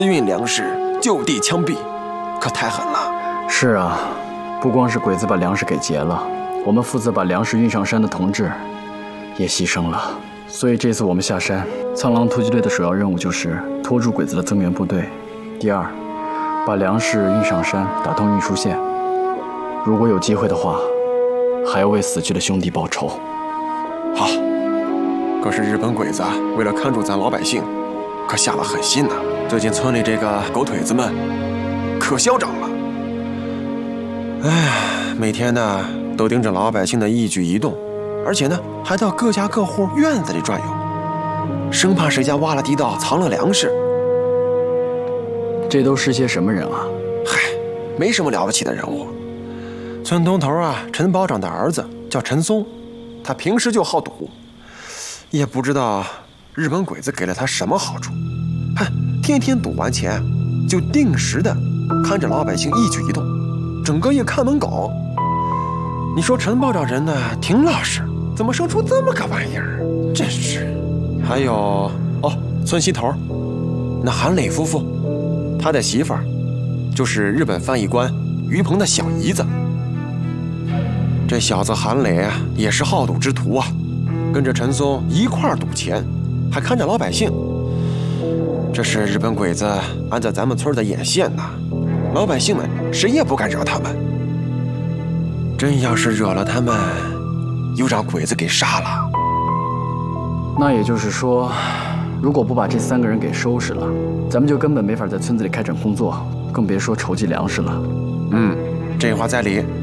运粮食，就地枪毙，可太狠了。 是啊，不光是鬼子把粮食给劫了，我们负责把粮食运上山的同志也牺牲了。所以这次我们下山，苍狼突击队的首要任务就是拖住鬼子的增援部队。第二，把粮食运上山，打通运输线。如果有机会的话，还要为死去的兄弟报仇。 好，可是日本鬼子为了看住咱老百姓，可下了狠心呐。最近村里这个狗腿子们可嚣张了，每天呢都盯着老百姓的一举一动，而且呢还到各家各户院子里转悠，生怕谁家挖了地道藏了粮食。 这都是些什么人啊？ 嗨，没什么了不起的人物。村东头陈保长的儿子叫陈松，他平时就好赌，也不知道日本鬼子给了他什么好处，天天赌完钱就定时的看着老百姓一举一动，整个一看门狗。你说陈保长人呢挺老实，怎么生出这么个玩意儿？真是。还有村西头那韩磊夫妇，他的媳妇儿就是日本翻译官于鹏的小姨子。这小子韩磊也是好赌之徒啊，跟着陈松一块儿赌钱，还看着老百姓。这是日本鬼子安在咱们村的眼线呐，老百姓们谁也不敢惹他们。真要是惹了他们，又让鬼子给杀了。 那也就是说，如果不把这3个人给收拾了，咱们就根本没法在村子里开展工作，更别说筹集粮食了。 这话在理。